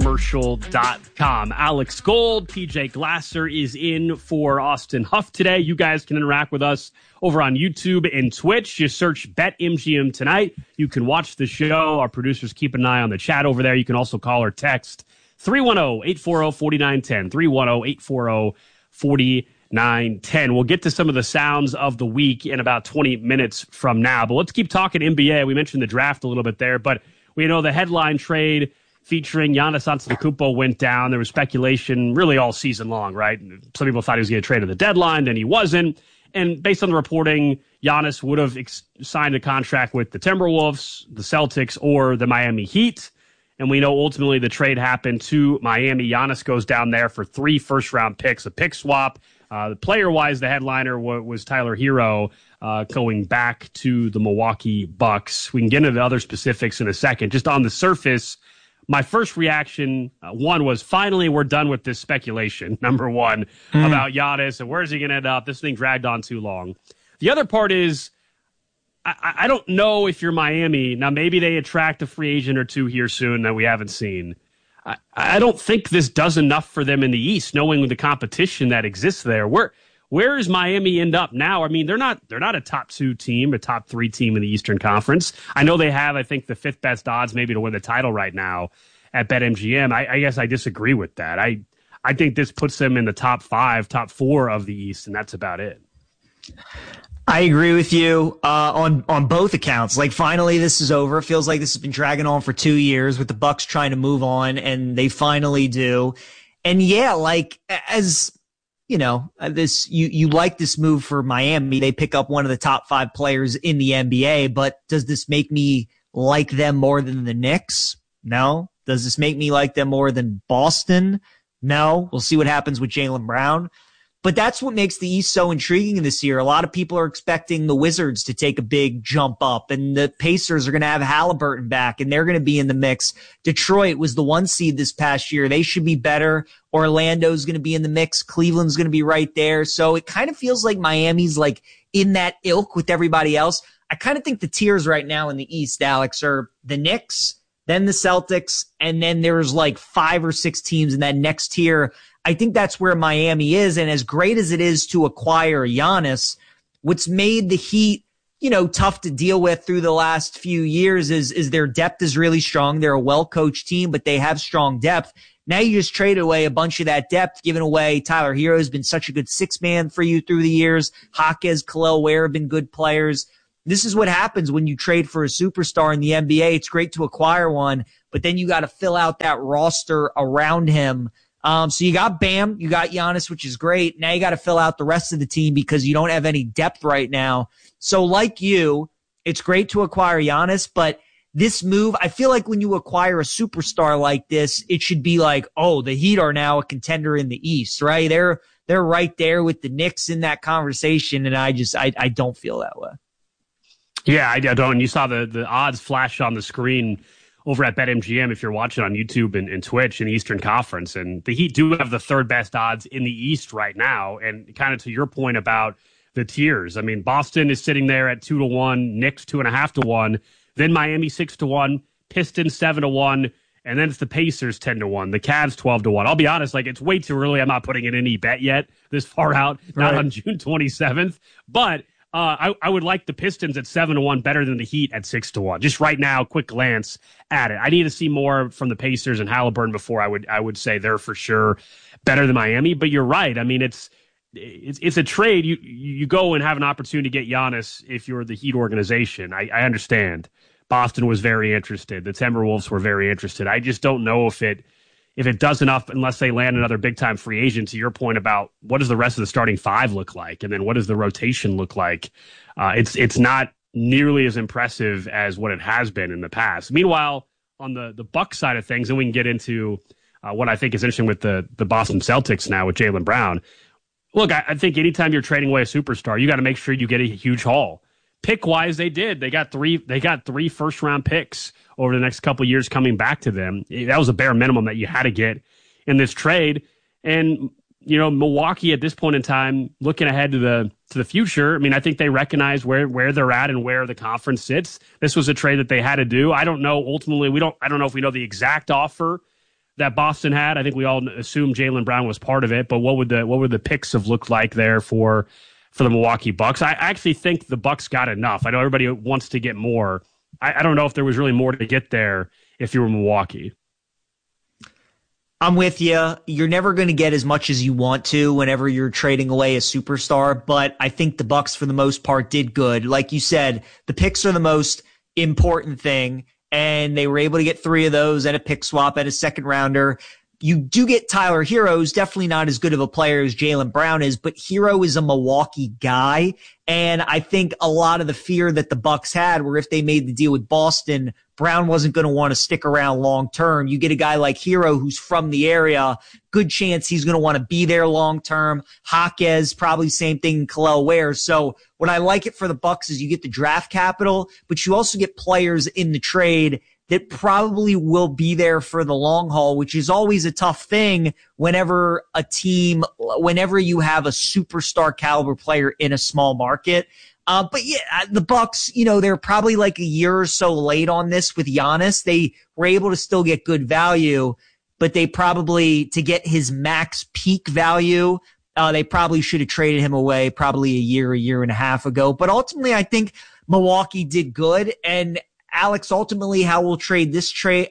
infomercial.com. Alex Gold, PJ Glasser is in for Austin Huff today. You guys can interact with us over on YouTube and Twitch. Just search BetMGM tonight. You can watch the show. Our producers keep an eye on the chat over there. You can also call or text 310-840-4910. 310-840-4910. We'll get to some of the sounds of the week in about 20 minutes from now. But let's keep talking NBA. We mentioned the draft a little bit there, but we know the headline trade featuring Giannis Antetokounmpo went down. There was speculation really all season long, right? Some people thought he was going to trade at the deadline, then he wasn't. And based on the reporting, Giannis would have signed a contract with the Timberwolves, the Celtics, or the Miami Heat. And we know ultimately the trade happened to Miami. Giannis goes down there for 3 first-round picks, a pick swap. Player-wise, the headliner was Tyler Hero going back to the Milwaukee Bucks. We can get into other specifics in a second. Just on the surface, my first reaction, one, was finally we're done with this speculation, number one, about Giannis and where's he going to end up. This thing dragged on too long. The other part is I don't know if you're Miami. Now, maybe they attract a free agent or two here soon that we haven't seen. I don't think this does enough for them in the East, knowing the competition that exists there. Where does Miami end up now? I mean, they're not a top 2 team, a top 3 team in the Eastern Conference. I know they have, I think, the 5th best odds maybe to win the title right now at BetMGM. I guess I disagree with that. I think this puts them in the top 5, top 4 of the East, and that's about it. I agree with you on both accounts. Like, finally, this is over. It feels like this has been dragging on for 2 years with the Bucks trying to move on, and they finally do. And yeah, like, as you know, you like this move for Miami. They pick up one of the top 5 players in the NBA, but does this make me like them more than the Knicks? No. Does this make me like them more than Boston? No. We'll see what happens with Jaylen Brown. But that's what makes the East so intriguing this year. A lot of people are expecting the Wizards to take a big jump up, and the Pacers are going to have Halliburton back, and they're going to be in the mix. Detroit was the 1 seed this past year. They should be better. Orlando's going to be in the mix. Cleveland's going to be right there. So it kind of feels like Miami's like in that ilk with everybody else. I kind of think the tiers right now in the East, Alex, are the Knicks, then the Celtics, and then there's like 5 or 6 teams in that next tier. I think that's where Miami is. And as great as it is to acquire Giannis, what's made the Heat, tough to deal with through the last few years is their depth is really strong. They're a well-coached team, but they have strong depth. Now you just traded away a bunch of that depth, giving away Tyler Hero has been such a good 6-man for you through the years. Jaquez, Khalil Ware have been good players. This is what happens when you trade for a superstar in the NBA. It's great to acquire one, but then you got to fill out that roster around him. So you got Bam, you got Giannis, which is great. Now you got to fill out the rest of the team because you don't have any depth right now. So like you, it's great to acquire Giannis, but this move, I feel like when you acquire a superstar like this, it should be like, oh, the Heat are now a contender in the East, right? They're right there with the Knicks in that conversation, and I don't feel that way. Yeah, I don't. And you saw the odds flash on the screen over at BetMGM if you're watching on YouTube and Twitch in the Eastern Conference. And the Heat do have the 3rd best odds in the East right now. And kind of to your point about the tiers, I mean, Boston is sitting there at 2-1, Knicks 2.5-1, then Miami 6-1, Pistons 7-1, and then it's the Pacers 10-1, the Cavs 12-1. I'll be honest, like, it's way too early. I'm not putting in any bet yet this far out, not on June 27th. But I would like the Pistons at 7-1 better than the Heat at 6-1. Just right now, quick glance at it. I need to see more from the Pacers and Halliburton before I would say they're for sure better than Miami. But you're right. I mean, it's a trade. You go and have an opportunity to get Giannis if you're the Heat organization. I understand. Boston was very interested. The Timberwolves were very interested. I just don't know if it does enough unless they land another big-time free agent, to your point about what does the rest of the starting 5 look like, and then what does the rotation look like. It's not nearly as impressive as what it has been in the past. Meanwhile, on the Bucks side of things, and we can get into what I think is interesting with the Boston Celtics now with Jaylen Brown. Look, I think anytime you're trading away a superstar, you got to make sure you get a huge haul. Pick-wise, they did. They got 3 first-round picks over the next couple of years coming back to them. That was a bare minimum that you had to get in this trade. And, Milwaukee at this point in time, looking ahead to the future, I mean, I think they recognize where they're at and where the conference sits. This was a trade that they had to do. I don't know. Ultimately, I don't know if we know the exact offer that Boston had? I think we all assumed Jaylen Brown was part of it, but what would the picks have looked like there for the Milwaukee Bucks? I actually think the Bucks got enough. I know everybody wants to get more. I don't know if there was really more to get there if you were Milwaukee. I'm with you. You're never going to get as much as you want to whenever you're trading away a superstar, but I think the Bucks for the most part did good. Like you said, the picks are the most important thing, and they were able to get 3 of those and a pick swap and a second rounder. You do get Tyler Hero, who's definitely not as good of a player as Jaylen Brown is, but Hero is a Milwaukee guy. And I think a lot of the fear that the Bucks had were if they made the deal with Boston, Brown wasn't going to want to stick around long term. You get a guy like Hero who's from the area, good chance he's going to want to be there long term. Jaquez, probably same thing in Kel'el Ware. So what I like it for the Bucks is you get the draft capital, but you also get players in the trade that probably will be there for the long haul, which is always a tough thing whenever you have a superstar caliber player in a small market. But yeah, the Bucks, they're probably like a year or so late on this with Giannis. They were able to still get good value, but they probably, to get his max peak value, they probably should have traded him away probably a year and a half ago. But ultimately, I think Milwaukee did good. And Alex, ultimately how we'll grade this trade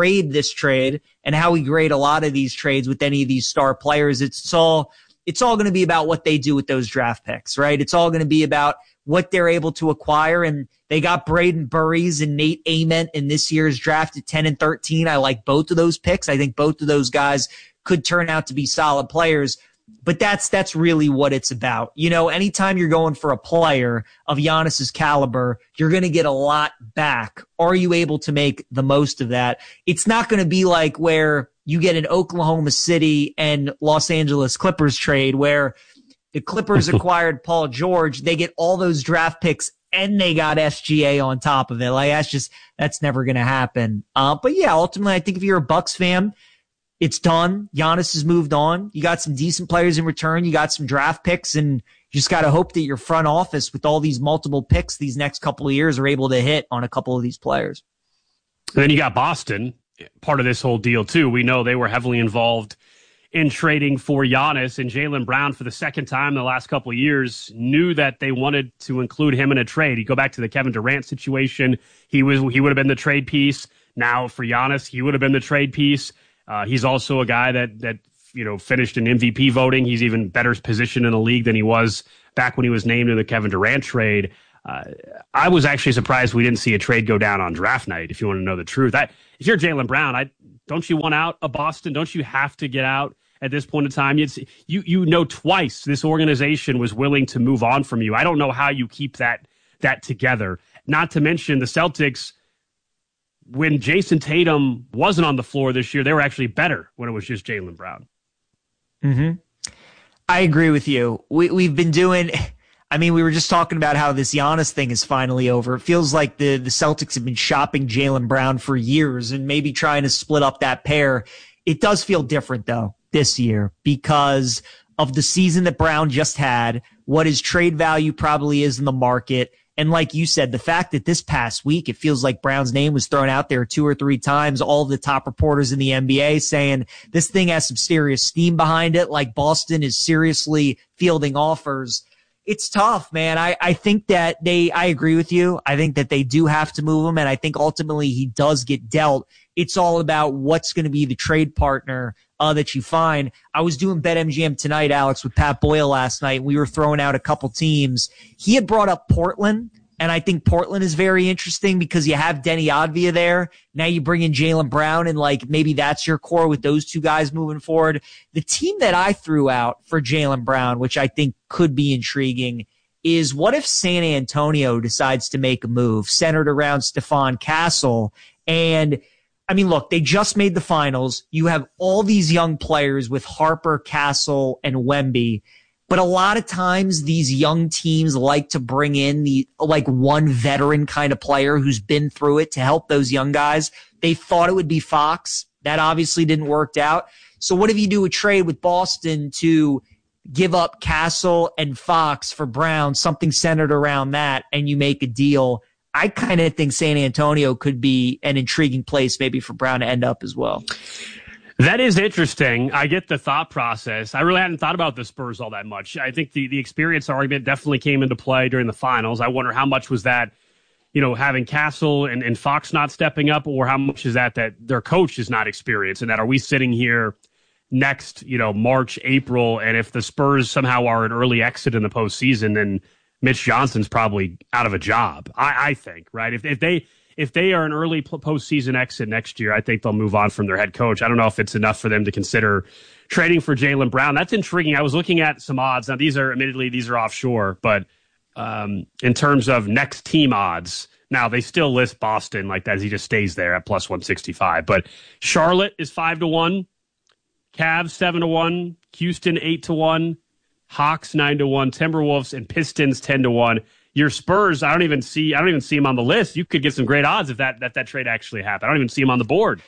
and how we grade a lot of these trades with any of these star players, it's all going to be about what they do with those draft picks, right? It's all going to be about what they're able to acquire. And they got Braden Burries and Nate Ament in this year's draft at 10 and 13. I like both of those picks. I think both of those guys could turn out to be solid players. But that's really what it's about. Anytime you're going for a player of Giannis's caliber, you're going to get a lot back. Are you able to make the most of that? It's not going to be like where you get an Oklahoma City and Los Angeles Clippers trade where the Clippers acquired Paul George. They get all those draft picks and they got SGA on top of it. Like that's never going to happen. But yeah, ultimately, I think if you're a Bucks fan, it's done. Giannis has moved on. You got some decent players in return. You got some draft picks, and you just got to hope that your front office with all these multiple picks these next couple of years are able to hit on a couple of these players. And then you got Boston, part of this whole deal too. We know they were heavily involved in trading for Giannis, and Jaylen Brown for the second time in the last couple of years knew that they wanted to include him in a trade. You go back to the Kevin Durant situation. He would have been the trade piece. Now for Giannis, he would have been the trade piece. He's also a guy that finished in MVP voting. He's even better positioned in the league than he was back when he was named in the Kevin Durant trade. I was actually surprised we didn't see a trade go down on draft night, if you want to know the truth. If you're Jaylen Brown, don't you want out of Boston? Don't you have to get out at this point in time? Twice this organization was willing to move on from you. I don't know how you keep that together. Not to mention the Celtics, when Jason Tatum wasn't on the floor this year, they were actually better when it was just Jaylen Brown. Mm-hmm. I agree with you. We've been doing, we were just talking about how this Giannis thing is finally over. It feels like the Celtics have been shopping Jaylen Brown for years and maybe trying to split up that pair. It does feel different though this year because of the season that Brown just had, what his trade value probably is in the market. And like you said, the fact that this past week, it feels like Brown's name was thrown out there 2 or 3 times, all the top reporters in the NBA saying this thing has some serious steam behind it, like Boston is seriously fielding offers. It's tough, man. I think that I agree with you. I think that they do have to move him, and I think ultimately he does get dealt. It's all about what's going to be the trade partner that you find. I was doing BetMGM tonight, Alex, with Pat Boyle last night. We were throwing out a couple teams. He had brought up Portland, and I think Portland is very interesting because you have Denny Advia there. Now you bring in Jaylen Brown, and maybe that's your core with those 2 guys moving forward. The team that I threw out for Jaylen Brown, which I think could be intriguing, is what if San Antonio decides to make a move centered around Stephon Castle? And look, they just made the finals. You have all these young players with Harper, Castle, and Wemby. But a lot of times these young teams like to bring in one veteran kind of player who's been through it to help those young guys. They thought it would be Fox. That obviously didn't work out. So what if you do a trade with Boston to give up Castle and Fox for Brown, something centered around that, and you make a deal? I kind of think San Antonio could be an intriguing place maybe for Brown to end up as well. That is interesting. I get the thought process. I really hadn't thought about the Spurs all that much. I think the experience argument definitely came into play during the finals. I wonder how much was that, having Castle and Fox not stepping up, or how much is that their coach is not experienced, and that are we sitting here next, March, April, and if the Spurs somehow are an early exit in the postseason, then Mitch Johnson's probably out of a job. I think, right? If they are an early postseason exit next year, I think they'll move on from their head coach. I don't know if it's enough for them to consider trading for Jaylen Brown. That's intriguing. I was looking at some odds. Now, these are offshore, but in terms of next team odds, now they still list Boston like that as he just stays there at plus 165. But Charlotte is 5-1, Cavs 7-1, Houston 8-1, Hawks 9-1, Timberwolves and Pistons 10-1. Your Spurs, I don't even see them on the list. You could get some great odds if that trade actually happened. I don't even see them on the board.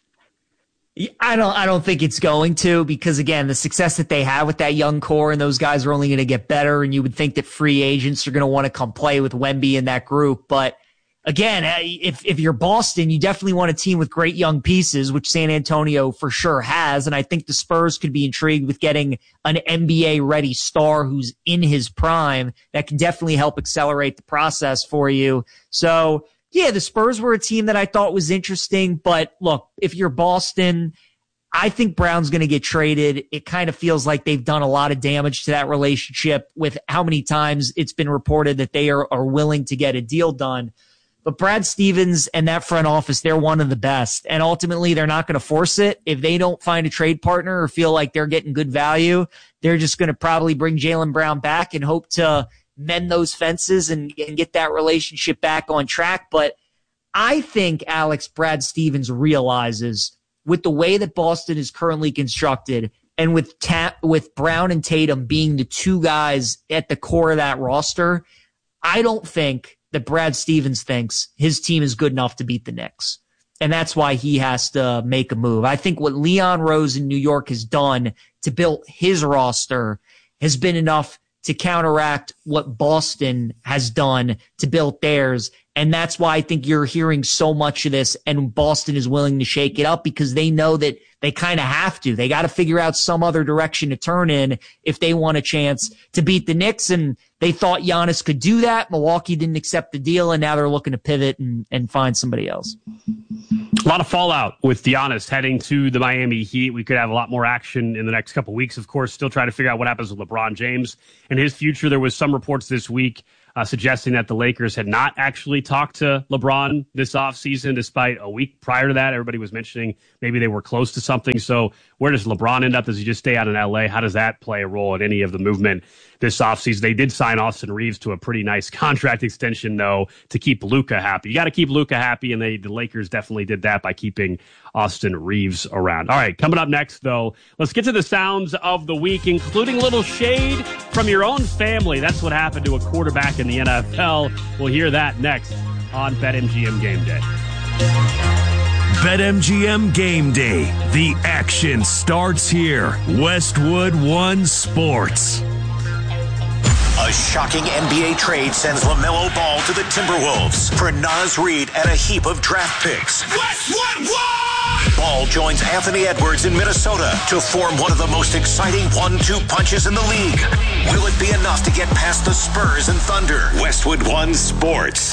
I don't think it's going to, because again, the success that they have with that young core, and those guys are only going to get better. And you would think that free agents are going to want to come play with Wemby in that group. But again, if you're Boston, you definitely want a team with great young pieces, which San Antonio for sure has. And I think the Spurs could be intrigued with getting an NBA ready star who's in his prime that can definitely help accelerate the process for you. So yeah, the Spurs were a team that I thought was interesting, but look, if you're Boston, I think Brown's going to get traded. It kind of feels like they've done a lot of damage to that relationship with how many times it's been reported that they are willing to get a deal done. But Brad Stevens and that front office, they're one of the best. And ultimately, they're not going to force it. If they don't find a trade partner or feel like they're getting good value, they're just going to probably bring Jaylen Brown back and hope to mend those fences and get that relationship back on track. But I think, Alex, Brad Stevens realizes with the way that Boston is currently constructed and with Brown and Tatum being the two guys at the core of that roster, I don't think that Brad Stevens thinks his team is good enough to beat the Knicks. And that's why he has to make a move. I think what Leon Rose in New York has done to build his roster has been enough to counteract what Boston has done to build theirs. And that's why I think you're hearing so much of this, and Boston is willing to shake it up because they know that they kind of have to. They got to figure out some other direction to turn in if they want a chance to beat the Knicks. And they thought Giannis could do that. Milwaukee didn't accept the deal, and now they're looking to pivot and find somebody else. A lot of fallout with Giannis heading to the Miami Heat. We could have a lot more action in the next couple of weeks. Of course, still trying to figure out what happens with LeBron James and his future. There was some reports this week suggesting that the Lakers had not actually talked to LeBron this offseason, despite a week prior to that, everybody was mentioning maybe they were close to something. So where does LeBron end up? Does he just stay out in L.A.? How does that play a role in any of the movement this offseason? They did sign Austin Reeves to a pretty nice contract extension, though, to keep Luka happy. You got to keep Luka happy, and the Lakers definitely did that by keeping Austin Reeves around. All right, coming up next, though, let's get to the sounds of the week, including a little shade from your own family. That's what happened to a quarterback in the NFL. We'll hear that next on BetMGM Game Day. BetMGM Game Day. The action starts here. Westwood One Sports. A shocking NBA trade sends LaMelo Ball to the Timberwolves for Naz Reid and a heap of draft picks. Westwood One! Ball joins Anthony Edwards in Minnesota to form one of the most exciting 1-2 punches in the league. Will it be enough to get past the Spurs and Thunder? Westwood One Sports.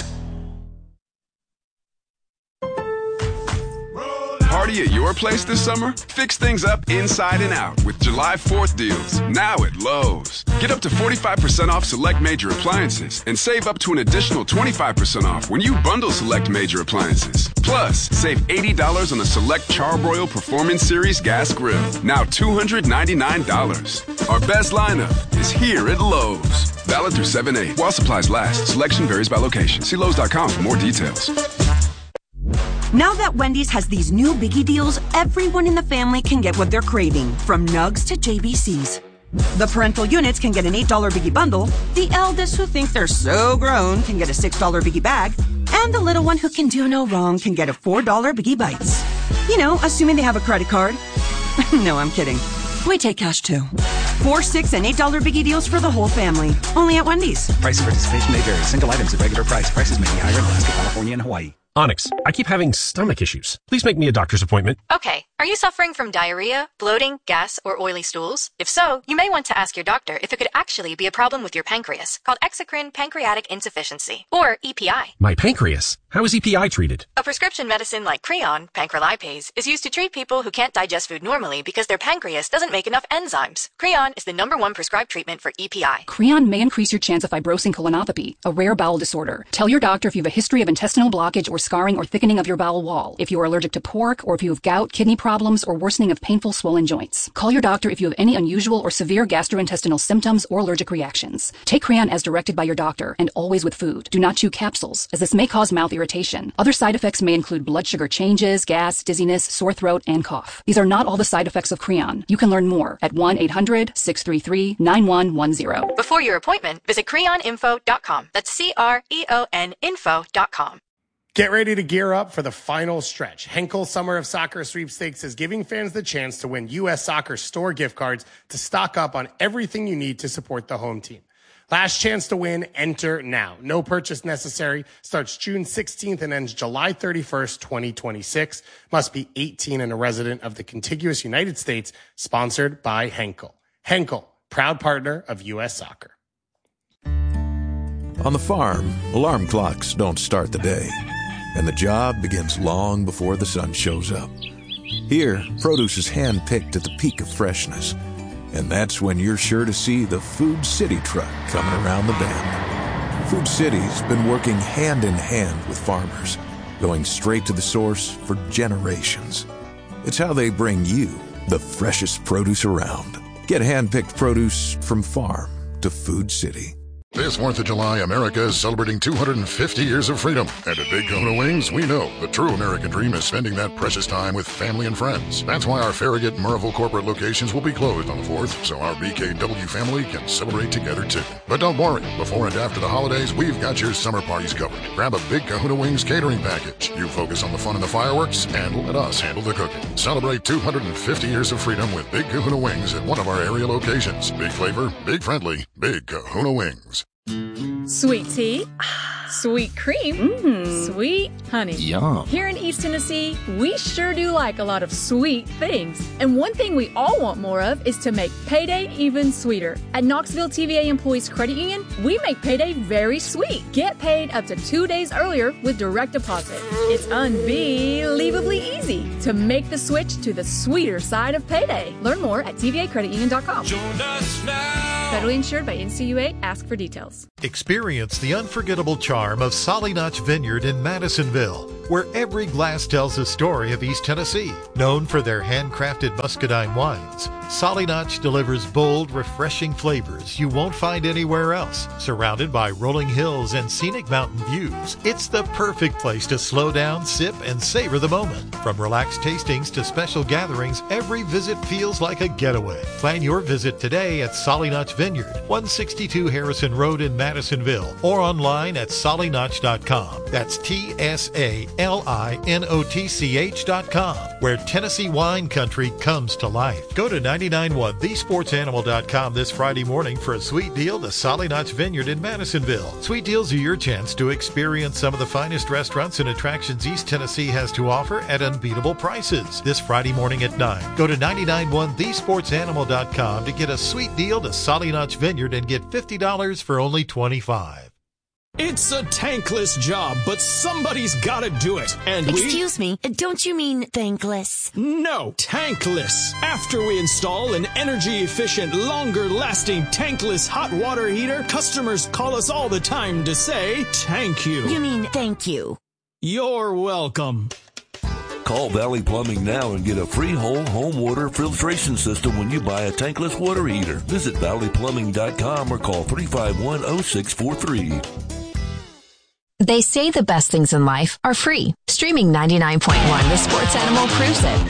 Party at your place this summer? Fix things up inside and out with July 4th deals, now at Lowe's. Get up to 45% off select major appliances and save up to an additional 25% off when you bundle select major appliances. Plus, save $80 on a select Charbroil Performance Series gas grill, now $299. Our best lineup is here at Lowe's. Valid through 7/8 while supplies last. Selection varies by location. See Lowe's.com for more details. Now that Wendy's has these new biggie deals, everyone in the family can get what they're craving, from nugs to JBCs. The parental units can get an $8 biggie bundle, the eldest who think they're so grown can get a $6 biggie bag, and the little one who can do no wrong can get a $4 biggie bites. You know, assuming they have a credit card. No, I'm kidding. We take cash too. $4, $6, and $8 biggie deals for the whole family. Only at Wendy's. Price of participation may vary. Single items at regular price. Prices may be higher in Alaska, California, and Hawaii. Onyx, I keep having stomach issues. Please make me a doctor's appointment. Okay. Are you suffering from diarrhea, bloating, gas, or oily stools? If so, you may want to ask your doctor if it could actually be a problem with your pancreas, called exocrine pancreatic insufficiency, or EPI. My pancreas? How is EPI treated? A prescription medicine like Creon, pancrelipase, is used to treat people who can't digest food normally because their pancreas doesn't make enough enzymes. Creon is the #1 prescribed treatment for EPI. Creon may increase your chance of fibrosing colonopathy, a rare bowel disorder. Tell your doctor if you have a history of intestinal blockage or scarring or thickening of your bowel wall, if you are allergic to pork, or if you have gout, kidney problems, or worsening of painful swollen joints. Call your doctor if you have any unusual or severe gastrointestinal symptoms or allergic reactions. Take Creon as directed by your doctor, and always with food. Do not chew capsules, as this may cause mouth irritation. Other side effects may include blood sugar changes, gas, dizziness, sore throat, and cough. These are not all the side effects of Creon. You can learn more at 1-800-633-9110. Before your appointment, visit creoninfo.com. That's CREON info.com. Get ready to gear up for the final stretch. Henkel Summer of Soccer Sweepstakes is giving fans the chance to win U.S. Soccer store gift cards to stock up on everything you need to support the home team. Last chance to win, enter now. No purchase necessary. Starts June 16th and ends July 31st, 2026. Must be 18 and a resident of the contiguous United States. Sponsored by Henkel. Henkel, proud partner of U.S. Soccer. On the farm, alarm clocks don't start the day, and the job begins long before the sun shows up. Here, produce is hand-picked at the peak of freshness, and that's when you're sure to see the Food City truck coming around the bend. Food City's been working hand-in-hand with farmers, going straight to the source for generations. It's how they bring you the freshest produce around. Get hand-picked produce from farm to Food City. This 4th of July, America is celebrating 250 years of freedom. And at Big Kahuna Wings, we know the true American dream is spending that precious time with family and friends. That's why our Farragut and Murrayville corporate locations will be closed on the 4th, so our BKW family can celebrate together too. But don't worry, before and after the holidays, we've got your summer parties covered. Grab a Big Kahuna Wings catering package. You focus on the fun and the fireworks, and let us handle the cooking. Celebrate 250 years of freedom with Big Kahuna Wings at one of our area locations. Big flavor, big friendly, Big Kahuna Wings. Sweet tea, sweet cream, sweet honey. Yum. Here in East Tennessee, we sure do like a lot of sweet things. And one thing we all want more of is to make payday even sweeter. At Knoxville TVA Employees Credit Union, we make payday very sweet. Get paid up to 2 days earlier with direct deposit. It's unbelievably easy to make the switch to the sweeter side of payday. Learn more at tvacreditunion.com. Join us now. Federally insured by NCUA. Ask for details. Experience the unforgettable charm of Solly Notch Vineyard in Madisonville, where every glass tells a story of East Tennessee. Known for their handcrafted muscadine wines, Solly Notch delivers bold, refreshing flavors you won't find anywhere else. Surrounded by rolling hills and scenic mountain views, it's the perfect place to slow down, sip, and savor the moment. From relaxed tastings to special gatherings, every visit feels like a getaway. Plan your visit today at Solly Notch Vineyard, 162 Harrison Road in Madisonville, or online at sollynotch.com. That's TSALINOTCH.com, where Tennessee wine country comes to life. Go to 991 thesportsanimal.com this Friday morning for a sweet deal to Solly Notch Vineyard in Madisonville. Sweet deals are your chance to experience some of the finest restaurants and attractions East Tennessee has to offer at unbeatable prices. This Friday morning at 9. Go to 991 thesportsanimal.com to get a sweet deal to Solly Notch Vineyard and get $50 for only $25. It's a tankless job, but somebody's gotta do it. And Excuse me, don't you mean thankless? No, tankless. After we install an energy-efficient, longer-lasting tankless hot water heater, customers call us all the time to say, thank you. You mean thank you. You're welcome. Call Valley Plumbing now and get a free whole home water filtration system when you buy a tankless water heater. Visit valleyplumbing.com or call 351-0643. They say the best things in life are free. Streaming 99.1 The Sports Animal proves it.